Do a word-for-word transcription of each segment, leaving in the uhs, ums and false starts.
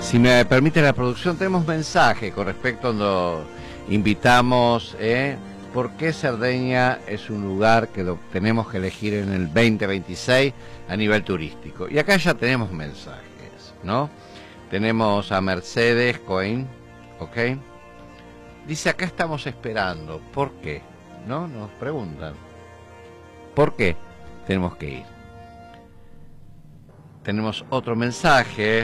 Si me permite la producción, tenemos mensaje con respecto a cuando invitamos, ¿eh? ¿Por qué Cerdeña es un lugar que lo tenemos que elegir en el veinte veintiséis a nivel turístico? Y acá ya tenemos mensajes, ¿no? Tenemos a Mercedes Cohen, ¿ok? Dice, acá estamos esperando. ¿Por qué? ¿No? Nos preguntan. ¿Por qué tenemos que ir? Tenemos otro mensaje,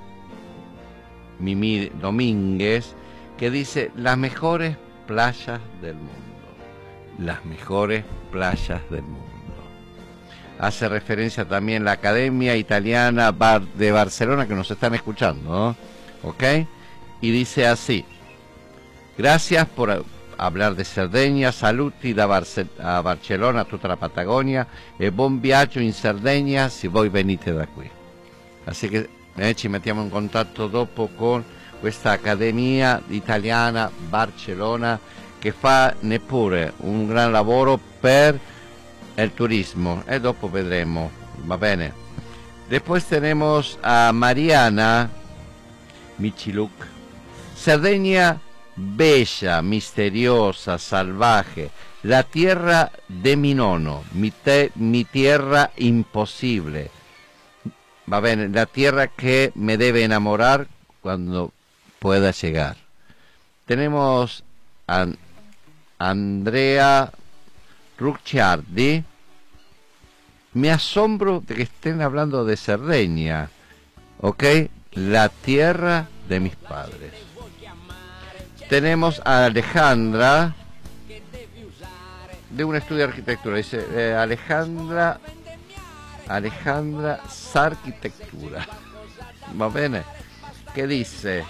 Mimi Domínguez, que dice, las mejores playas del mundo. Las mejores playas del mundo. Hace referencia también a la Academia Italiana de Barcelona, que nos están escuchando, ¿no? ¿Ok? Y dice así, gracias por hablar de Cerdeña, saluti da Barce a Barcellona, a tutta la Patagonia, e buon viaggio in Sardegna se voi venite da qui. Así che eh, ci mettiamo in contatto dopo con questa Accademia Italiana Barcellona che fa neppure un gran lavoro per il turismo e dopo vedremo, va bene. Después tenemos a Mariana Michiluk. Cerdeña, bella, misteriosa, salvaje, la tierra de mi nono, mi, te, mi tierra imposible. Va bene, la tierra que me debe enamorar cuando pueda llegar. Tenemos a Andrea Rucciardi. Me asombro de que estén hablando de Cerdeña, ¿ok? La tierra de mis padres. Tenemos a Alejandra, de un estudio de arquitectura. Dice, eh, Alejandra, Alejandra Sarchitettura. Va bene? ¿Qué dice?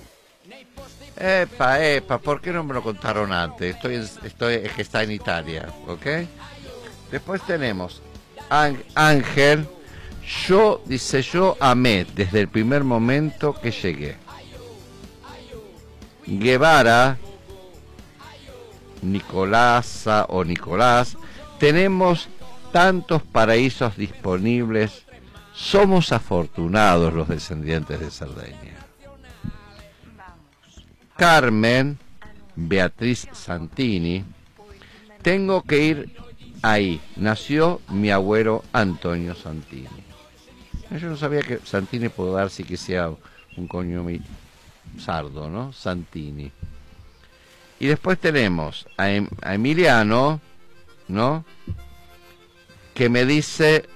Epa, epa, ¿por qué no me lo contaron antes? Estoy, estoy, es que está en Italia, ¿ok? Después tenemos Ángel. Yo, dice, yo amé desde el primer momento que llegué. Guevara, Nicolasa o Nicolás, tenemos tantos paraísos disponibles, somos afortunados los descendientes de Cerdeña. Carmen Beatriz Santini, tengo que ir ahí, nació mi abuelo Antonio Santini. Yo no sabía que Santini pudo dar sí que sea un cognome sardo, ¿no? Santini. Y después tenemos a, em a Emiliano, ¿no? Que me dice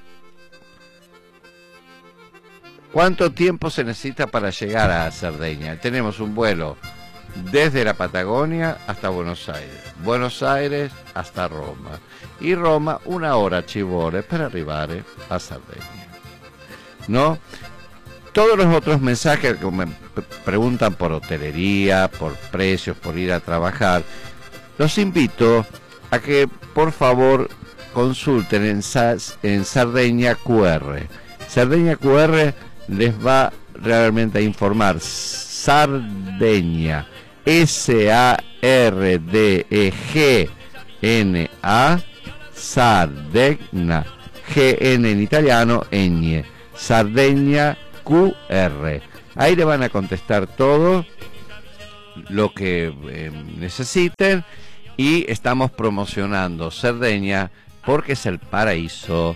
cuánto tiempo se necesita para llegar a Cerdeña. Tenemos un vuelo desde la Patagonia hasta Buenos Aires, Buenos Aires hasta Roma, y Roma una hora ci vuole per arrivare a Cerdeña, ¿no? Todos los otros mensajes que me preguntan por hotelería, por precios, por ir a trabajar, los invito a que por favor consulten en, en Sardeña Q R. Sardeña Q R les va realmente a informar. Sardeña, S A R D E G N A, Sardegna, G N en italiano, Ñ, Sardeña Q R. Ahí le van a contestar todo lo que eh, necesiten, y estamos promocionando Cerdeña porque es el paraíso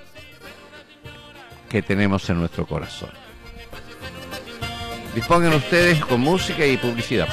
que tenemos en nuestro corazón. Dispongan ustedes con música y publicidad.